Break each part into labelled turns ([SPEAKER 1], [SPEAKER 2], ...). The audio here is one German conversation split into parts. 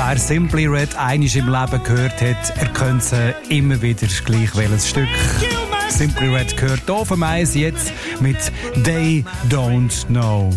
[SPEAKER 1] Wer Simply Red einmal im Leben gehört hat, er könnte immer wieder gleich welches Stück. Simply Red gehört hier von Eis jetzt mit They Don't Know.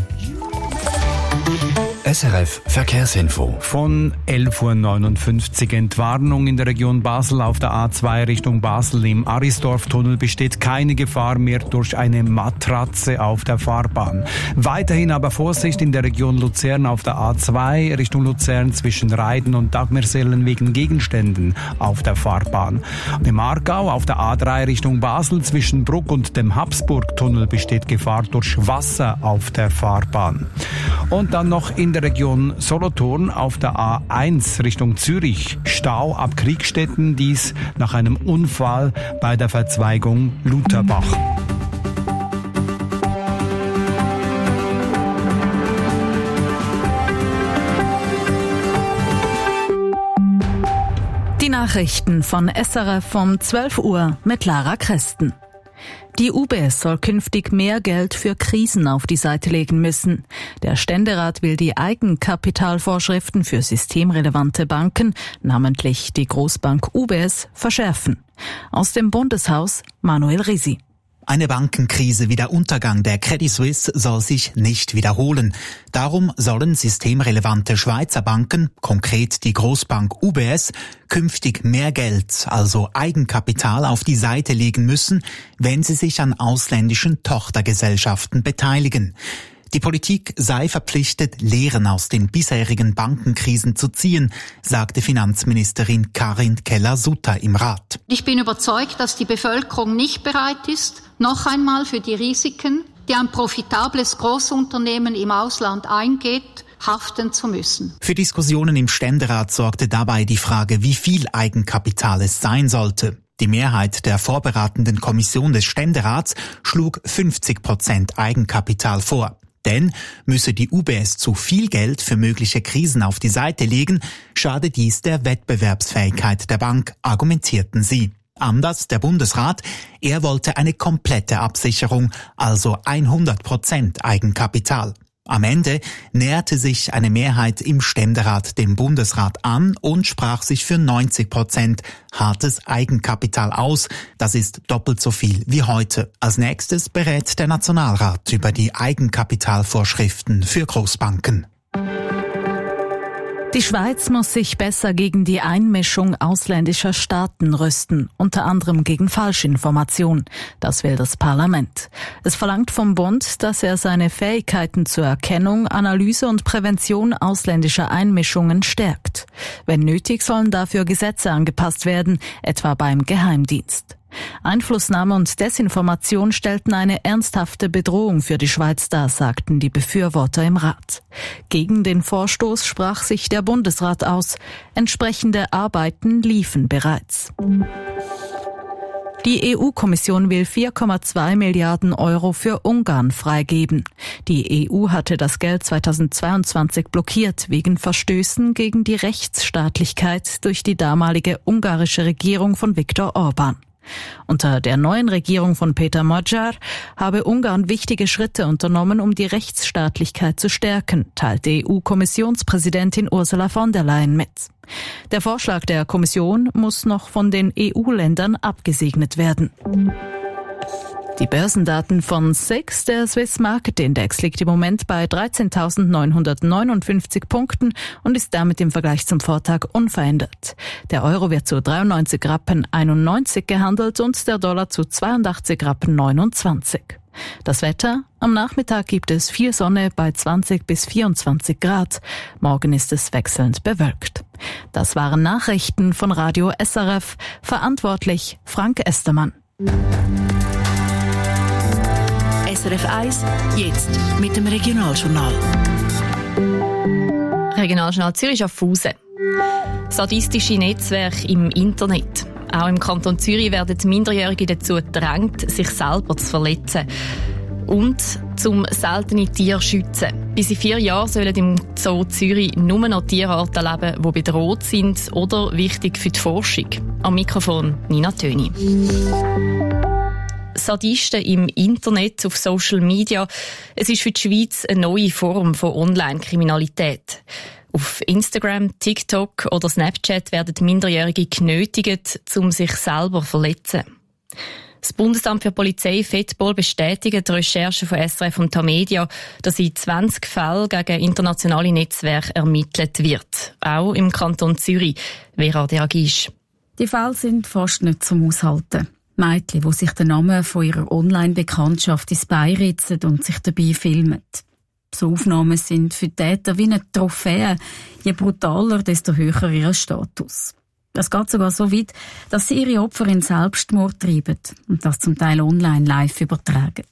[SPEAKER 2] SRF Verkehrsinfo.
[SPEAKER 1] Von 11.59 Uhr. Entwarnung in der Region Basel auf der A2 Richtung Basel. Im Arisdorf-Tunnel besteht keine Gefahr mehr durch eine Matratze auf der Fahrbahn. Weiterhin aber Vorsicht in der Region Luzern auf der A2 Richtung Luzern zwischen Reiden und Dagmersellen wegen Gegenständen auf der Fahrbahn. Und im Aargau auf der A3 Richtung Basel zwischen Bruck und dem Habsburg-Tunnel besteht Gefahr durch Wasser auf der Fahrbahn. Und dann noch in der Region Solothurn auf der A1 Richtung Zürich. Stau ab Kriegstetten, dies nach einem Unfall bei der Verzweigung Lutherbach.
[SPEAKER 3] Die Nachrichten von SRF um 12 Uhr mit Lara Kresten. Die UBS soll künftig mehr Geld für Krisen auf die Seite legen müssen. Der Ständerat will die Eigenkapitalvorschriften für systemrelevante Banken, namentlich die Großbank UBS, verschärfen. Aus dem Bundeshaus Manuel Risi.
[SPEAKER 4] Eine Bankenkrise wie der Untergang der Credit Suisse soll sich nicht wiederholen. Darum sollen systemrelevante Schweizer Banken, konkret die Großbank UBS, künftig mehr Geld, also Eigenkapital, auf die Seite legen müssen, wenn sie sich an ausländischen Tochtergesellschaften beteiligen. Die Politik sei verpflichtet, Lehren aus den bisherigen Bankenkrisen zu ziehen, sagte Finanzministerin Karin Keller-Sutter im Rat.
[SPEAKER 5] Ich bin überzeugt, dass die Bevölkerung nicht bereit ist, noch einmal für die Risiken, die ein profitables Großunternehmen im Ausland eingeht, haften zu müssen.
[SPEAKER 4] Für Diskussionen im Ständerat sorgte dabei die Frage, wie viel Eigenkapital es sein sollte. Die Mehrheit der vorberatenden Kommission des Ständerats schlug 50% Eigenkapital vor. Denn müsse die UBS zu viel Geld für mögliche Krisen auf die Seite legen, schade dies der Wettbewerbsfähigkeit der Bank, argumentierten sie. Anders der Bundesrat, er wollte eine komplette Absicherung, also 100% Eigenkapital. Am Ende näherte sich eine Mehrheit im Ständerat dem Bundesrat an und sprach sich für 90% hartes Eigenkapital aus. Das ist doppelt so viel wie heute. Als nächstes berät der Nationalrat über die Eigenkapitalvorschriften für Großbanken.
[SPEAKER 3] Die Schweiz muss sich besser gegen die Einmischung ausländischer Staaten rüsten, unter anderem gegen Falschinformation. Das will das Parlament. Es verlangt vom Bund, dass er seine Fähigkeiten zur Erkennung, Analyse und Prävention ausländischer Einmischungen stärkt. Wenn nötig, sollen dafür Gesetze angepasst werden, etwa beim Geheimdienst. Einflussnahme und Desinformation stellten eine ernsthafte Bedrohung für die Schweiz dar, sagten die Befürworter im Rat. Gegen den Vorstoß sprach sich der Bundesrat aus. Entsprechende Arbeiten liefen bereits. Die EU-Kommission will 4,2 Milliarden Euro für Ungarn freigeben. Die EU hatte das Geld 2022 blockiert wegen Verstößen gegen die Rechtsstaatlichkeit durch die damalige ungarische Regierung von Viktor Orbán. Unter der neuen Regierung von Peter Magyar habe Ungarn wichtige Schritte unternommen, um die Rechtsstaatlichkeit zu stärken, teilte EU-Kommissionspräsidentin Ursula von der Leyen mit. Der Vorschlag der Kommission muss noch von den EU-Ländern abgesegnet werden. Die Börsendaten von SIX, der Swiss Market Index, liegt im Moment bei 13.959 Punkten und ist damit im Vergleich zum Vortag unverändert. Der Euro wird zu 93,91 Rappen gehandelt und der Dollar zu 82,29 Rappen. Das Wetter: Am Nachmittag gibt es viel Sonne bei 20 bis 24 Grad. Morgen ist es wechselnd bewölkt. Das waren Nachrichten von Radio SRF. Verantwortlich Frank Estermann.
[SPEAKER 6] SRF 1, jetzt mit dem Regionaljournal.
[SPEAKER 7] Regionaljournal Zürich auf Schaffhausen. Sadistische Netzwerke im Internet. Auch im Kanton Zürich werden Minderjährige dazu gedrängt, sich selber zu verletzen. Und zum seltene Tier schützen. Bis in 4 Jahren sollen im Zoo Zürich nur noch Tierarten leben, die bedroht sind oder wichtig für die Forschung. Am Mikrofon Nina Töni. Sadisten im Internet, auf Social Media. Es ist für die Schweiz eine neue Form von Online-Kriminalität. Auf Instagram, TikTok oder Snapchat werden Minderjährige genötigt, um sich selber zu verletzen. Das Bundesamt für Polizei Fettpol bestätigt die Recherche von SRF und Tamedia, dass in 20 Fällen gegen internationale Netzwerke ermittelt wird. Auch im Kanton Zürich. Vera Deragisch.
[SPEAKER 8] Die Fälle sind fast nicht zum Aushalten. Mädchen, die sich den Namen von ihrer Online-Bekanntschaft ins Bein ritzen und sich dabei filmen. So Aufnahmen sind für die Täter wie eine Trophäe. Je brutaler, desto höher ihr Status. Das geht sogar so weit, dass sie ihre Opfer in Selbstmord treiben und das zum Teil online live übertragen.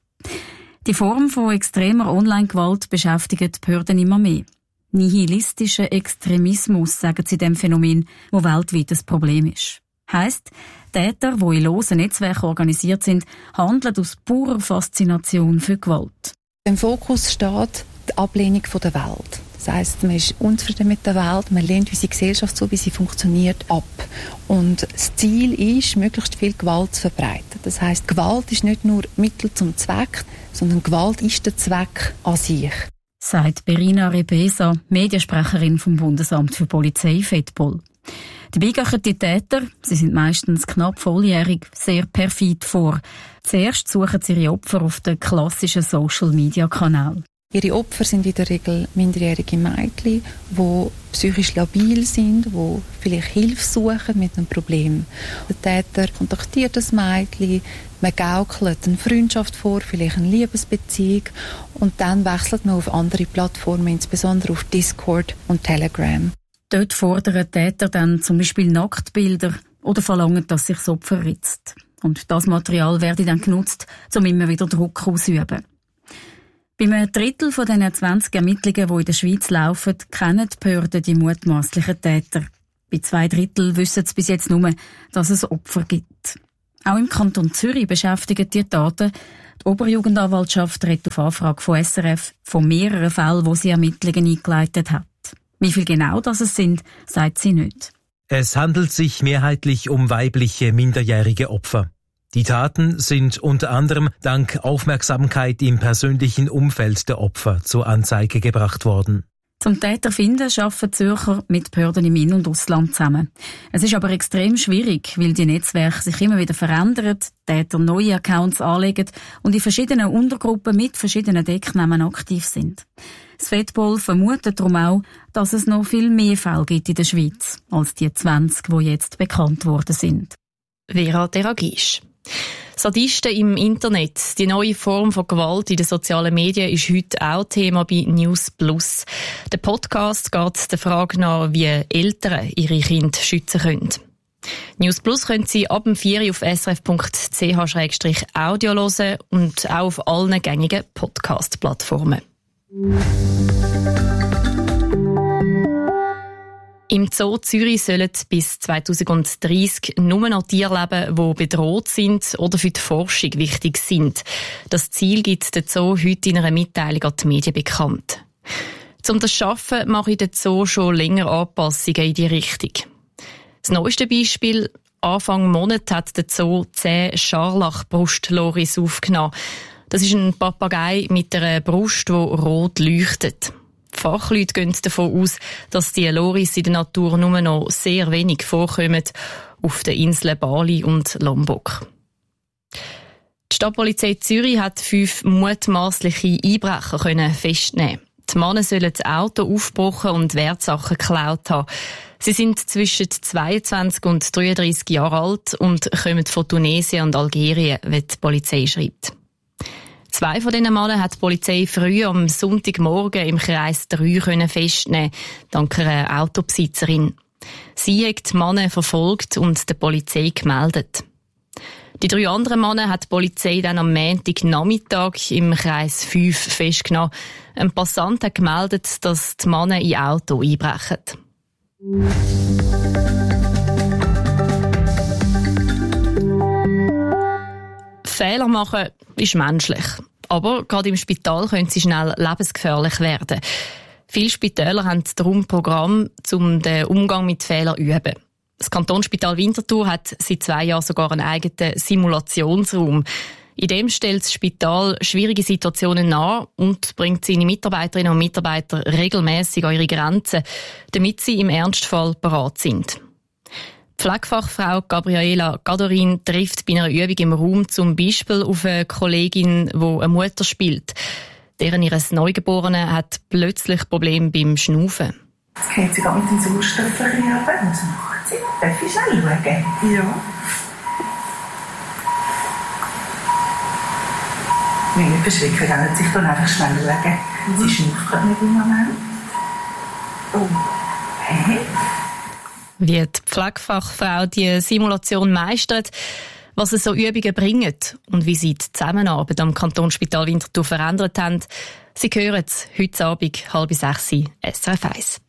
[SPEAKER 8] Die Form von extremer Online-Gewalt beschäftigt die Behörden immer mehr. Nihilistischer Extremismus, sagen sie dem Phänomen, das weltweit ein Problem ist. Heisst, Täter, die in losen Netzwerken organisiert sind, handeln aus purer Faszination für Gewalt.
[SPEAKER 9] Im Fokus steht die Ablehnung der Welt. Das heisst, man ist unzufrieden mit der Welt, man lehnt unsere Gesellschaft so, wie sie funktioniert, ab. Und das Ziel ist, möglichst viel Gewalt zu verbreiten. Das heisst, Gewalt ist nicht nur Mittel zum Zweck, sondern Gewalt ist der Zweck an sich.
[SPEAKER 8] Sagt Berina Rebesa, Mediensprecherin vom Bundesamt für Polizei Fettpol. Dabei gehen die Täter, sie sind meistens knapp volljährig, sehr perfid vor. Zuerst suchen sie ihre Opfer auf den klassischen Social-Media-Kanälen.
[SPEAKER 9] Ihre Opfer sind in der Regel minderjährige Mädchen, die psychisch labil sind, die vielleicht Hilfe suchen mit einem Problem. Der Täter kontaktiert das Mädchen, man gaukelt eine Freundschaft vor, vielleicht eine Liebesbeziehung und dann wechselt man auf andere Plattformen, insbesondere auf Discord und Telegram.
[SPEAKER 8] Dort fordern Täter dann zum Beispiel Nacktbilder oder verlangen, dass sich das Opfer ritzt. Und das Material werde dann genutzt, um immer wieder Druck auszuüben. Bei einem Drittel von diesen 20 Ermittlungen, die in der Schweiz laufen, kennen die Behörden die mutmaßlichen Täter. Bei 2 Drittel wissen sie bis jetzt nur, dass es Opfer gibt. Auch im Kanton Zürich beschäftigen die Daten. Die Oberjugendanwaltschaft redet auf Anfrage von SRF von mehreren Fällen, wo sie Ermittlungen eingeleitet hat. Wie viel genau das sind, sagt sie nicht.
[SPEAKER 10] Es handelt sich mehrheitlich um weibliche minderjährige Opfer. Die Taten sind unter anderem dank Aufmerksamkeit im persönlichen Umfeld der Opfer zur Anzeige gebracht worden.
[SPEAKER 8] Zum Täter finden arbeiten Zürcher mit Behörden im In- und Ausland zusammen. Es ist aber extrem schwierig, weil die Netzwerke sich immer wieder verändern, Täter neue Accounts anlegen und in verschiedenen Untergruppen mit verschiedenen Decknamen aktiv sind. Das Fettpol vermutet darum auch, dass es noch viel mehr Fälle gibt in der Schweiz, als die 20, die jetzt bekannt worden sind.
[SPEAKER 7] Vera Deragisch. Sadisten im Internet. Die neue Form von Gewalt in den sozialen Medien ist heute auch Thema bei News Plus. Der Podcast geht der Frage nach, wie Eltern ihre Kinder schützen können. News Plus können Sie ab dem 4 Uhr auf srf.ch/audio hören und auch auf allen gängigen Podcast-Plattformen. Im Zoo Zürich sollen bis 2030 nur noch Tiere leben, die bedroht sind oder für die Forschung wichtig sind. Das Ziel gibt der Zoo heute in einer Mitteilung an die Medien bekannt. Um das zu schaffen, mache der Zoo schon länger Anpassungen in die Richtung. Das neueste Beispiel: Anfang Monat hat der Zoo 10 Scharlachbrustloris aufgenommen. Das ist ein Papagei mit einer Brust, die rot leuchtet. Fachleute gehen davon aus, dass die Loris in der Natur nur noch sehr wenig vorkommen, auf den Inseln Bali und Lombok. Die Stadtpolizei Zürich hat 5 mutmaßliche Einbrecher festnehmen. Die Männer sollen das Auto aufgebrochen und Wertsachen geklaut haben. Sie sind zwischen 22 und 33 Jahre alt und kommen von Tunesien und Algerien, wie die Polizei schreibt. 2 von diesen Männern hat die Polizei früh am Sonntagmorgen im Kreis 3 festnehmen, dank einer Autobesitzerin. Sie hat die Männer verfolgt und der Polizei gemeldet. Die 3 anderen Männer hat die Polizei dann am Montagnachmittag im Kreis 5 festgenommen. Ein Passant hat gemeldet, dass die Männer in Auto einbrechen. Fehler machen ist menschlich. Aber gerade im Spital können sie schnell lebensgefährlich werden. Viele Spitäler haben darum Programm, um den Umgang mit Fehlern zu üben. Das Kantonsspital Winterthur hat seit 2 Jahren sogar einen eigenen Simulationsraum. In dem stellt das Spital schwierige Situationen nahe und bringt seine Mitarbeiterinnen und Mitarbeiter regelmäßig an ihre Grenzen, damit sie im Ernstfall bereit sind. Die Pflegefachfrau Gabriela Gadorin trifft bei einer Übung im Raum zum Beispiel auf eine Kollegin, die eine Mutter spielt. Deren ihres Neugeborenen hat plötzlich Probleme beim Schnaufen.
[SPEAKER 11] Jetzt geht sie gerade mit dem Sauerstoff ein bisschen runter. Was macht sie? Darf ich schnell schauen? Ja. Nicht verschrecken, dann sich dann einfach schnell schauen. Sie schnauft gerade nicht im Moment. Oh. Hey.
[SPEAKER 7] Wie die Pflegefachfrau die Simulation meistert, was es so Übungen bringen und wie sie die Zusammenarbeit am Kantonsspital Winterthur verändert haben, Sie hören es heute Abend 5:30 SRF 1.